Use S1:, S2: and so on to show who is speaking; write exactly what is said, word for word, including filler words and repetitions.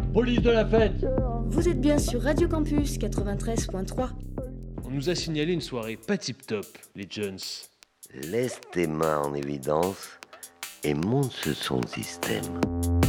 S1: Police de la fête!
S2: Vous êtes bien sur Radio Campus quatre-vingt-treize point trois.
S3: On nous a signalé une soirée pas tip-top, les Jones.
S4: Laisse tes mains en évidence et monte ce son de système.